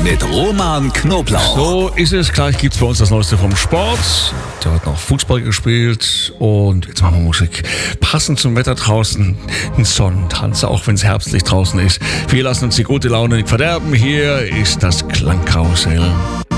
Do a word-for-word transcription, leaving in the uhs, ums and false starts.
mit Roman Knoblauch. So ist es. Gleich gibt es bei uns das Neueste vom Sport. Da wird noch Fußball gespielt und jetzt machen wir Musik. Passend zum Wetter draußen, ein Sonnentanz, auch wenn es herbstlich draußen ist. Wir lassen uns die gute Laune nicht verderben. Hier ist das Klangkarussell.